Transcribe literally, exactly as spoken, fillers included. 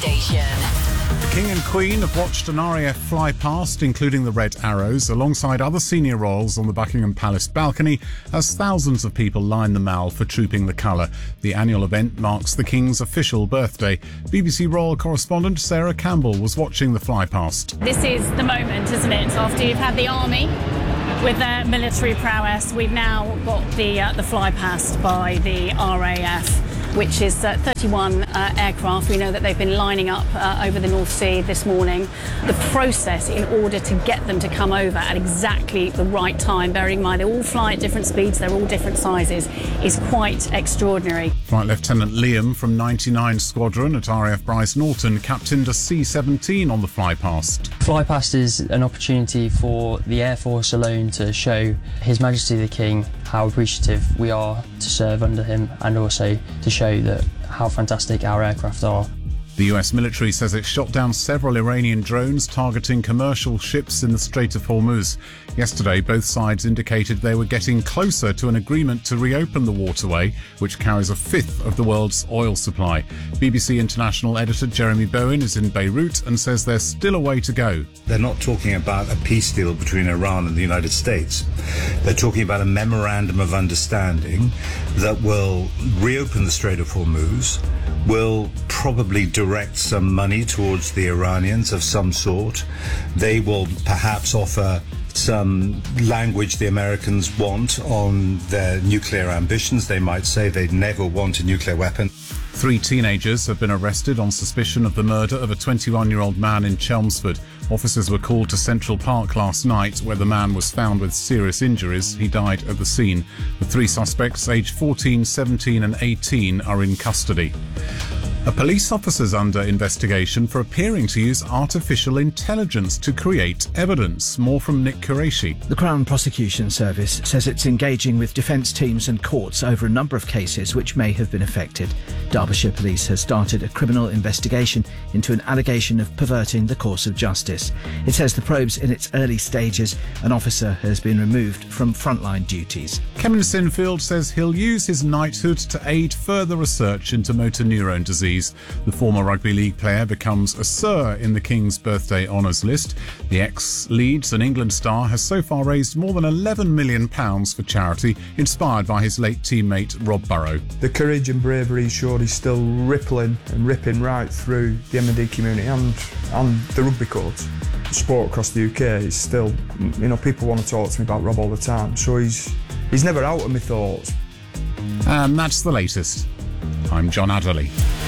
station. The King and Queen have watched an R A F fly past, including the Red Arrows, alongside other senior royals on the Buckingham Palace balcony as thousands of people line the Mall for Trooping the Colour. The annual event marks the King's official birthday. B B C royal correspondent Sarah Campbell was watching the fly past. This is the moment, isn't it? After you've had the army with their military prowess, we've now got the uh, the fly past by the R A F, which is uh, thirty-one uh, aircraft. We know that they've been lining up uh, over the North Sea this morning. The process in order to get them to come over at exactly the right time, bearing in mind they all fly at different speeds, they're all different sizes, is quite extraordinary. Flight Lieutenant Liam from ninety-nine Squadron at R A F Bryce Norton captained a C seventeen on the fly past. Fly past is an opportunity for the Air Force alone to show His Majesty the King how appreciative we are to serve under him, and also to show that how fantastic our aircraft are. The U S military says it shot down several Iranian drones targeting commercial ships in the Strait of Hormuz. Yesterday, both sides indicated they were getting closer to an agreement to reopen the waterway, which carries a fifth of the world's oil supply. B B C International editor Jeremy Bowen is in Beirut and says there's still a way to go. They're not talking about a peace deal between Iran and the United States. They're talking about a memorandum of understanding that will reopen the Strait of Hormuz, will probably direct some money towards the Iranians of some sort. They will perhaps offer some language the Americans want on their nuclear ambitions. They might say they'd never want a nuclear weapon. Three teenagers have been arrested on suspicion of the murder of a twenty-one-year-old man in Chelmsford. Officers were called to Central Park last night, where the man was found with serious injuries. He died at the scene. The three suspects, aged fourteen, seventeen and eighteen, are in custody. A police officer's under investigation for appearing to use artificial intelligence to create evidence. More from Nick Qureshi. The Crown Prosecution Service says it's engaging with defence teams and courts over a number of cases which may have been affected. Derbyshire Police has started a criminal investigation into an allegation of perverting the course of justice. It says the probe's in its early stages. An officer has been removed from frontline duties. Kevin Sinfield says he'll use his knighthood to aid further research into motor neurone disease. The former rugby league player becomes a Sir in the King's birthday honours list. The ex-Leeds and England star has so far raised more than eleven million pounds for charity, inspired by his late teammate Rob Burrow. The courage and bravery he showed is still rippling and ripping right through the M and D community and, and the rugby courts. Sport across the U K is still, you know, people want to talk to me about Rob all the time, so he's, he's never out of my thoughts. And that's the latest. I'm John Adderley.